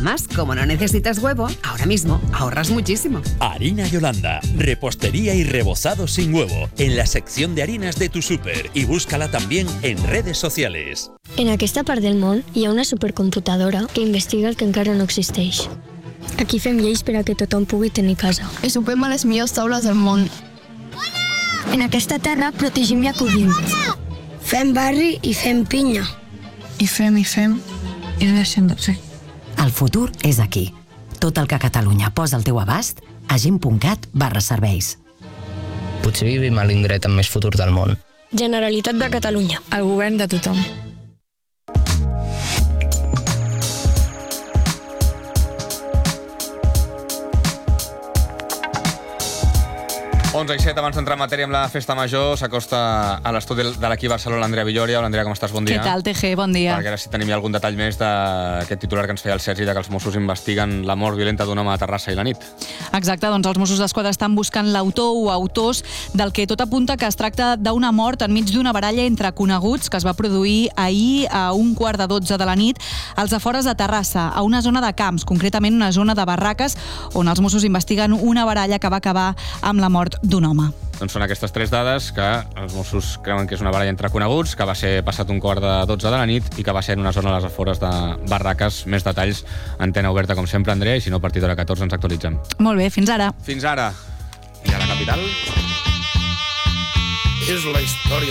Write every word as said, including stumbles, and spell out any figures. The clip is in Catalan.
además, como no necesitas huevo, ahora mismo ahorras muchísimo. Harina Yolanda, repostería y rebozado sin huevo, en la sección de harinas de tu súper, y búscala también en redes sociales. En aquesta part del món hi ha una supercomputadora que investiga el que encara no existeix. Aquí fem lleis per a que tothom pugui tenir casa. I sopem a les millors taules del món. En aquesta terra protegim i acollim. Fem barri i fem pinya. I fem, i fem, i no deixem de fer. El futur és aquí. Tot el que Catalunya posa al teu abast a gent.cat barra serveis. Potser vivim a l'indret amb més futur del món. Generalitat de Catalunya. El govern de tothom. onze i set, abans d'entrar en matèria amb la festa major, s'acosta a l'estudi de l'equip Barcelona l'Andrea Villoria. Hola, Andrea, com estàs? Bon dia. Què tal, T G? Bon dia. Perquè ara sí tenim algun detall més d'aquest titular que ens feia el Sergi, de que els Mossos investiguen la mort violenta d'un home a Terrassa i la nit. Exacte, doncs els Mossos d'Esquadra estan buscant l'autor o autors del que tot apunta que es tracta d'una mort enmig d'una baralla entre coneguts que es va produir ahir a un quart de dotze de la nit als afores de Terrassa, a una zona de camps, concretament una zona de barraques, on els Mossos investiguen una baralla que va acabar amb la mort d'un home. Doncs són aquestes tres dades que els Mossos creuen que és una baralla entre coneguts, que va ser passat un quart de dotze de la nit i que va ser en una zona a les afores de barraques. Més detalls, antena oberta com sempre, Andrea, i si no, a partir d'hora catorze ens actualitzem. Molt bé, fins ara. Fins ara. I a la capital? És la història